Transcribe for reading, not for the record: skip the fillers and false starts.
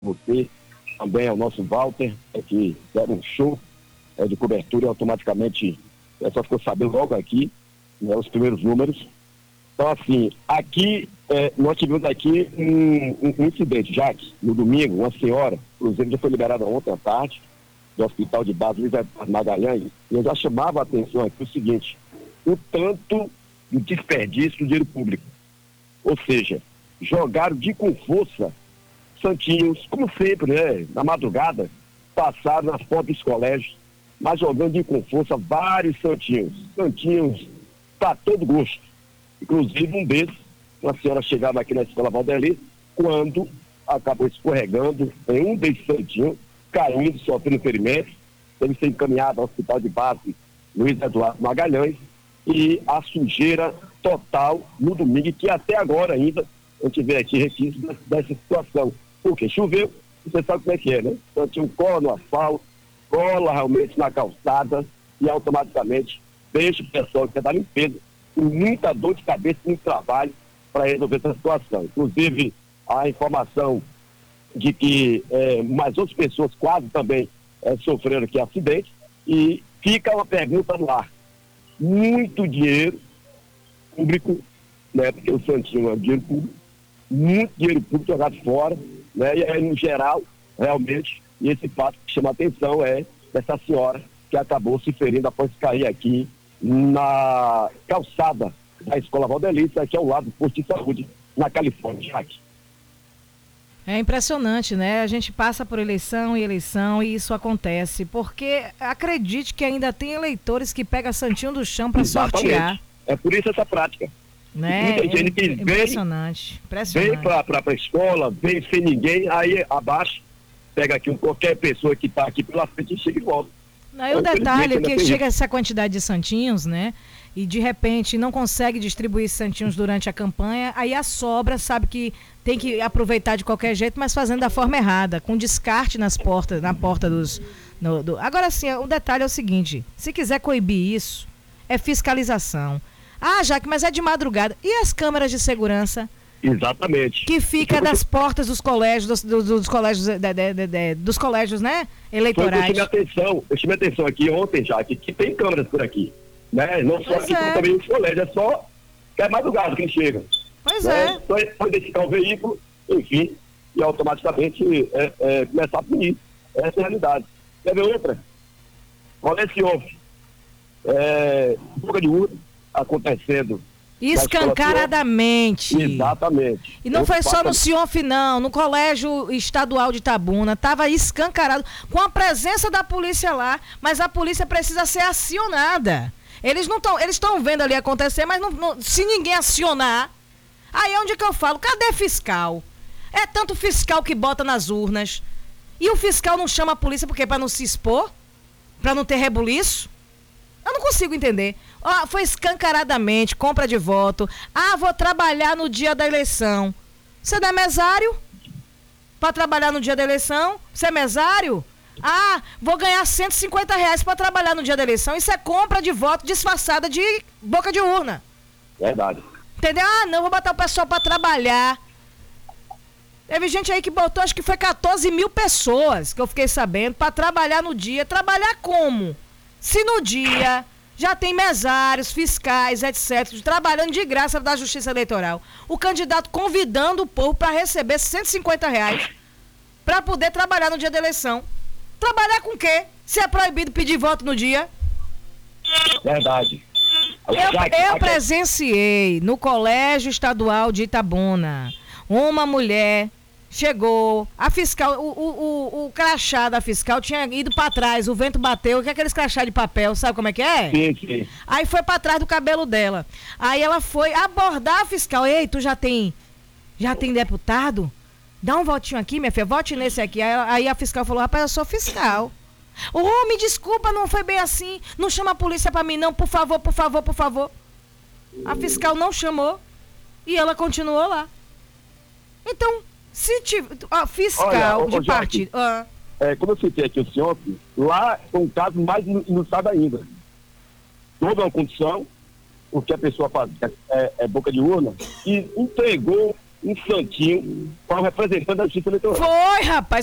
você, também ao nosso Walter, que deram um show de cobertura e automaticamente só ficou sabendo logo aqui, né, os primeiros números. Então, assim, aqui, nós tivemos aqui um incidente, Jaque, no domingo, uma senhora, inclusive já foi liberada ontem à tarde, do Hospital de Base Luiz Eduardo Magalhães, e eu já chamava a atenção aqui o seguinte, o tanto de desperdício do dinheiro público. Ou seja, jogaram com força santinhos, como sempre, né, na madrugada, passaram nas portas dos colégios, mas jogando com força vários santinhos para todo gosto. Inclusive um deles, uma senhora chegava aqui na escola Valdelê, quando acabou escorregando em um desses santinhos, caindo, sofrendo ferimentos, teve que ser encaminhado ao Hospital de Base Luiz Eduardo Magalhães, e a sujeira total no domingo, que até agora ainda a gente vê aqui registro dessa situação. Porque choveu, você sabe como é que é, né? Então tinha um cola no asfalto, cola realmente na calçada e automaticamente deixa o pessoal que é da limpeza com muita dor de cabeça, muito trabalho para resolver essa situação. Inclusive, a informação de que mais outras pessoas quase também sofreram aqui acidente, e fica uma pergunta no ar. Muito dinheiro público, né, porque o Santinho é dinheiro público, muito dinheiro público jogado fora, né, e aí, no geral, realmente, e esse fato que chama a atenção é dessa senhora que acabou se ferindo após cair aqui na calçada da Escola Valdelícia, aqui ao lado do posto de saúde, na Califórnia, Jaque. É impressionante, né? A gente passa por eleição e isso acontece, porque acredite que ainda tem eleitores que pegam santinho do chão para sortear. É por isso essa prática. Né? Muita gente que impressionante. Vem para a escola, vem sem ninguém, aí abaixo, pega aqui qualquer pessoa que está aqui pela frente e chega e volta. Aí o detalhe é que chega essa quantidade de santinhos, né? E de repente não consegue distribuir esses santinhos durante a campanha, aí a sobra sabe que tem que aproveitar de qualquer jeito, mas fazendo da forma errada, com descarte na porta dos... Agora sim, o detalhe é o seguinte, se quiser coibir isso, é fiscalização. Ah, Jaque, mas é de madrugada. E as câmeras de segurança? Exatamente. Que fica das portas dos colégios, dos colégios, dos colégios, né, eleitorais. Eu chamei atenção aqui ontem, Jaque, que tem câmeras por aqui. Né? Não só aqui, como também os colégios, é só que é madrugada que chega. Pois né? é. Só pode identificar o veículo, enfim, e automaticamente começar a punir. Essa é a realidade. Quer ver outra? Olha esse houve. Boca de urna acontecendo. Escancaradamente. Exatamente. E não foi só no CIONF, não. No Colégio Estadual de Itabuna, estava escancarado, com a presença da polícia lá, mas a polícia precisa ser acionada. Eles estão vendo ali acontecer, mas se ninguém acionar, aí é onde que eu falo, cadê fiscal? É tanto fiscal que bota nas urnas. E o fiscal não chama a polícia porque para não se expor? Para não ter rebuliço? Eu não consigo entender. Foi escancaradamente, compra de voto. Vou trabalhar no dia da eleição. Você não é mesário? Para trabalhar no dia da eleição? Você é mesário? Vou ganhar R$150 para trabalhar no dia da eleição. Isso é compra de voto disfarçada de boca de urna. Verdade. Entendeu? Não, vou botar o pessoal para trabalhar. Teve gente aí que botou, acho que foi 14 mil pessoas, que eu fiquei sabendo, para trabalhar no dia. Trabalhar como? Se no dia já tem mesários, fiscais, etc., trabalhando de graça da Justiça Eleitoral. O candidato convidando o povo para receber R$150 para poder trabalhar no dia da eleição. Trabalhar com o quê? Se é proibido pedir voto no dia? Verdade. Eu presenciei no Colégio Estadual de Itabuna uma mulher chegou, a fiscal, o crachá da fiscal tinha ido para trás, o vento bateu, que é aqueles crachá de papel, sabe como é que é? Sim, sim. Aí foi para trás do cabelo dela. Aí ela foi abordar a fiscal. Ei, tu já tem deputado? Dá um votinho aqui, minha filha, vote nesse aqui. Aí a fiscal falou, rapaz, eu sou fiscal. Me desculpa, não foi bem assim. Não chama a polícia para mim não, por favor, por favor, por favor. A fiscal não chamou e ela continuou lá. Então, se tiver fiscal de partido... como eu citei aqui o senhor, lá é um caso mais inusitado ainda. Houve uma condição, o que a pessoa faz é boca de urna, e entregou um santinho para o representante da Justiça Eleitoral. Foi, rapaz.